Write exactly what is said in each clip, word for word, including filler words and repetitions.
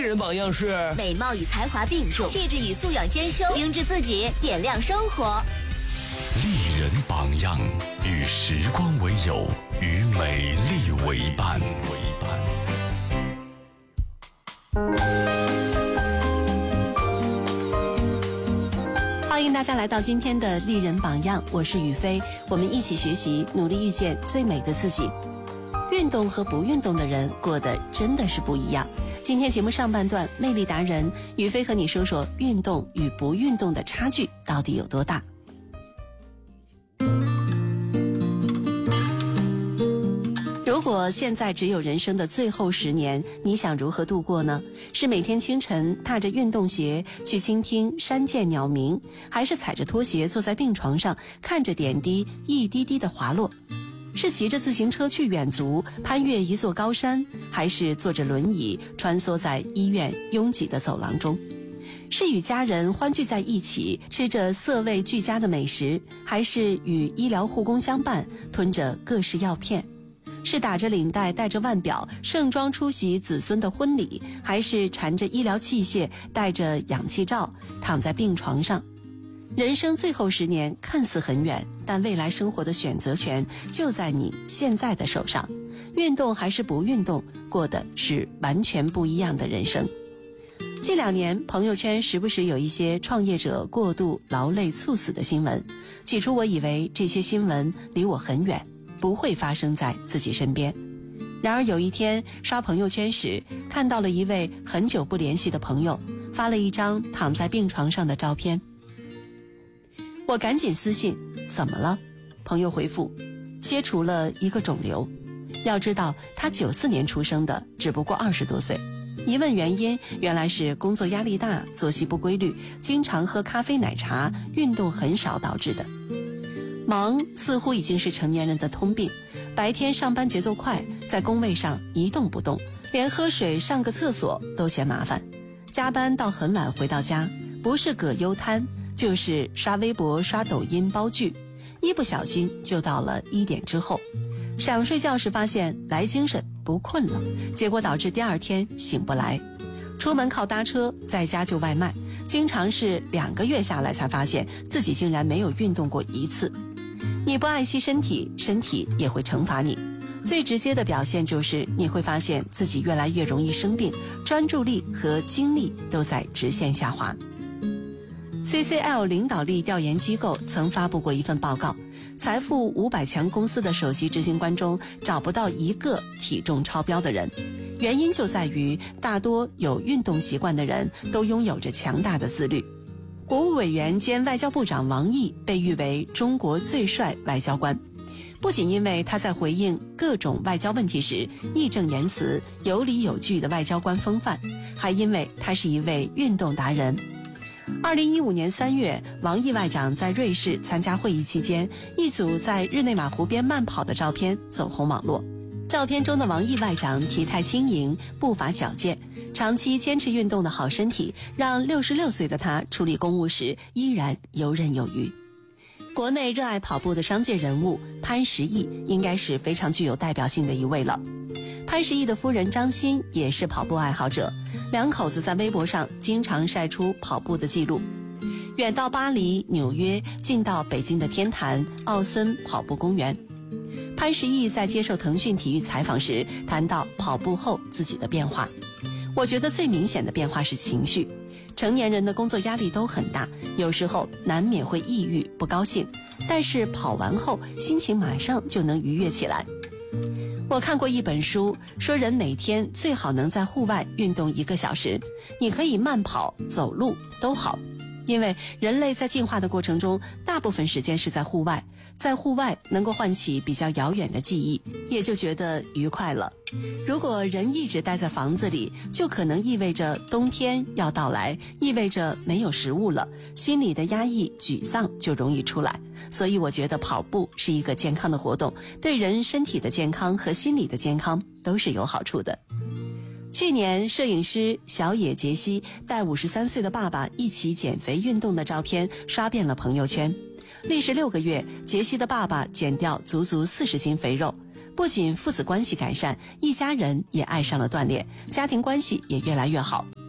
人榜样是美貌与才华并重，气质与素养兼修，精致自己，点亮生活。 丽人榜样，与时光为友，与美丽为伴。 欢迎大家来到今天的丽人榜样，我是雨飞，我们一起学习，努力遇见最美的自己。运动和不运动的人过得真的是不一样。今天节目上半段，魅力达人雨飞和你说说运动与不运动的差距到底有多大。如果现在只有人生的最后十年，你想如何度过呢？是每天清晨踏着运动鞋去倾听山涧鸟鸣，还是踩着拖鞋坐在病床上看着点滴一滴滴的滑落？是骑着自行车去远足攀越一座高山，还是坐着轮椅穿梭在医院拥挤的走廊中？是与家人欢聚在一起吃着色味俱佳的美食，还是与医疗护工相伴吞着各式药片？是打着领带戴着腕表盛装出席子孙的婚礼，还是缠着医疗器械戴着氧气罩躺在病床上？人生最后十年看似很远，但未来生活的选择权就在你现在的手上。运动还是不运动，过的是完全不一样的人生。近两年朋友圈时不时有一些创业者过度劳累猝死的新闻，起初我以为这些新闻离我很远，不会发生在自己身边。然而有一天刷朋友圈时，看到了一位很久不联系的朋友发了一张躺在病床上的照片。我赶紧私信，怎么了？朋友回复，切除了一个肿瘤。要知道他九四年出生的，只不过二十多岁。一问原因，原来是工作压力大，作息不规律，经常喝咖啡奶茶，运动很少导致的。忙似乎已经是成年人的通病，白天上班节奏快，在工位上一动不动，连喝水上个厕所都嫌麻烦。加班到很晚回到家，不是葛优瘫，就是刷微博刷抖音煲剧，一不小心就到了一点之后。想睡觉时发现来精神不困了，结果导致第二天醒不来。出门靠搭车，在家就外卖，经常是两个月下来才发现自己竟然没有运动过一次。你不爱惜身体，身体也会惩罚你。最直接的表现就是你会发现自己越来越容易生病，专注力和精力都在直线下滑。C C L 领导力调研机构曾发布过一份报告，财富五百强公司的首席执行官中找不到一个体重超标的人，原因就在于大多有运动习惯的人都拥有着强大的自律。国务委员兼外交部长王毅被誉为中国最帅外交官，不仅因为他在回应各种外交问题时义正言辞、有理有据的外交官风范，还因为他是一位运动达人。二零一五年三月，王毅外长在瑞士参加会议期间，一组在日内瓦湖边慢跑的照片走红网络。照片中的王毅外长体态轻盈，步伐矫健，长期坚持运动的好身体让六十六岁的他处理公务时依然游刃有余。国内热爱跑步的商界人物潘石屹应该是非常具有代表性的一位了。潘石屹的夫人张欣也是跑步爱好者，两口子在微博上经常晒出跑步的记录，远到巴黎、纽约，近到北京的天坛、奥森跑步公园。潘石屹在接受腾讯体育采访时谈到跑步后自己的变化，我觉得最明显的变化是情绪。成年人的工作压力都很大，有时候难免会抑郁不高兴，但是跑完后心情马上就能愉悦起来。我看过一本书，说人每天最好能在户外运动一个小时，你可以慢跑、走路都好，因为人类在进化的过程中，大部分时间是在户外，在户外能够唤起比较遥远的记忆，也就觉得愉快了。如果人一直待在房子里，就可能意味着冬天要到来，意味着没有食物了，心里的压抑、沮丧就容易出来。所以我觉得跑步是一个健康的活动，对人身体的健康和心理的健康都是有好处的。去年，摄影师小野杰西带五十三岁的爸爸一起减肥运动的照片刷遍了朋友圈。历时六个月，杰西的爸爸减掉足足四十斤肥肉，不仅父子关系改善，一家人也爱上了锻炼，家庭关系也越来越好。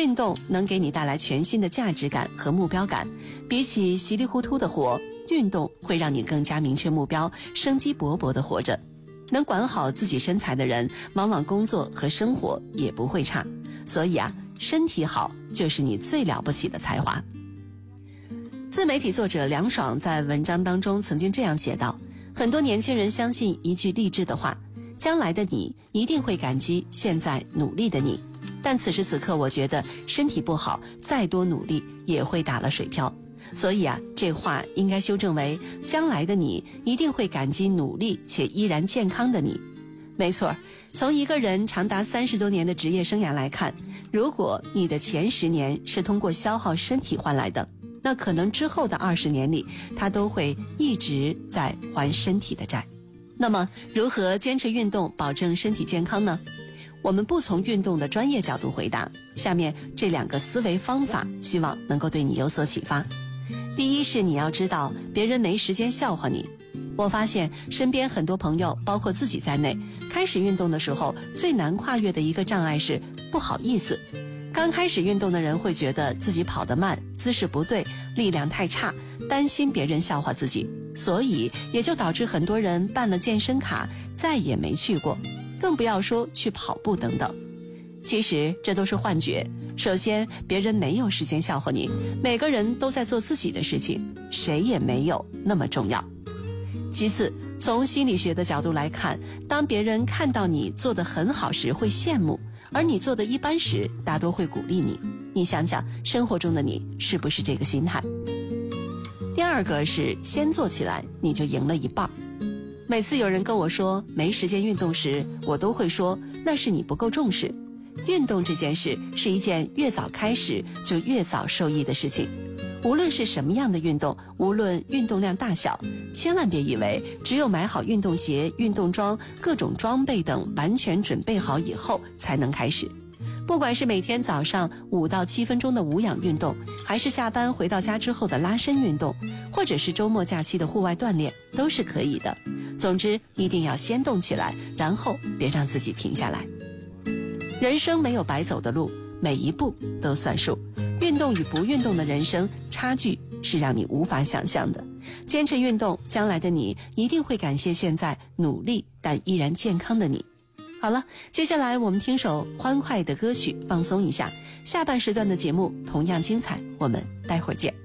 运动能给你带来全新的价值感和目标感，比起稀里糊涂的活，运动会让你更加明确目标，生机勃勃地活着。能管好自己身材的人，往往工作和生活也不会差。所以啊，身体好就是你最了不起的才华。自媒体作者梁爽在文章当中曾经这样写道，很多年轻人相信一句励志的话，将来的你一定会感激现在努力的你。但此时此刻，我觉得身体不好，再多努力也会打了水漂。所以啊，这话应该修正为，将来的你一定会感激努力且依然健康的你。没错，从一个人长达三十多年的职业生涯来看，如果你的前十年是通过消耗身体换来的，那可能之后的二十年里，他都会一直在还身体的债。那么，如何坚持运动，保证身体健康呢？我们不从运动的专业角度回答，下面这两个思维方法，希望能够对你有所启发。第一是你要知道，别人没时间笑话你。我发现身边很多朋友，包括自己在内，开始运动的时候，最难跨越的一个障碍是不好意思。刚开始运动的人会觉得自己跑得慢，姿势不对，力量太差，担心别人笑话自己，所以也就导致很多人办了健身卡再也没去过，更不要说去跑步等等。其实这都是幻觉。首先，别人没有时间笑话你，每个人都在做自己的事情，谁也没有那么重要。其次，从心理学的角度来看，当别人看到你做得很好时会羡慕，而你做得一般时大多会鼓励你。你想想，生活中的你是不是这个心态？第二个是先做起来，你就赢了一半。每次有人跟我说没时间运动时，我都会说那是你不够重视。运动这件事是一件越早开始就越早受益的事情。无论是什么样的运动，无论运动量大小，千万别以为只有买好运动鞋、运动装、各种装备等完全准备好以后才能开始。不管是每天早上五到七分钟的无氧运动，还是下班回到家之后的拉伸运动，或者是周末假期的户外锻炼，都是可以的。总之，一定要先动起来，然后别让自己停下来。人生没有白走的路，每一步都算数。运动与不运动的人生差距是让你无法想象的。坚持运动，将来的你一定会感谢现在努力但依然健康的你。好了，接下来我们听首欢快的歌曲放松一下，下半时段的节目同样精彩，我们待会儿见。